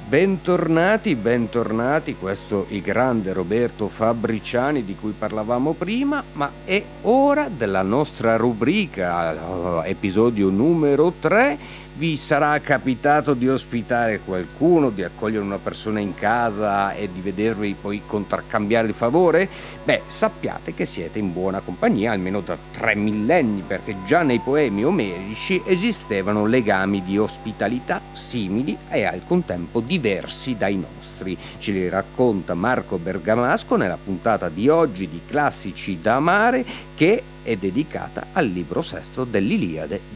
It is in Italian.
Bentornati, questo il grande Roberto Fabbriciani di cui parlavamo prima, ma è ora della nostra rubrica, episodio numero 3. Vi sarà capitato di ospitare qualcuno, di accogliere una persona in casa e di vedervi poi contraccambiare il favore? Beh, sappiate che siete in buona compagnia almeno da 3 millenni, perché già nei poemi omerici esistevano legami di ospitalità simili e al contempo diversi dai nostri. Ce li racconta Marco Bergamasco nella puntata di oggi di Classici da amare, che è dedicata al libro sesto dell'Iliade di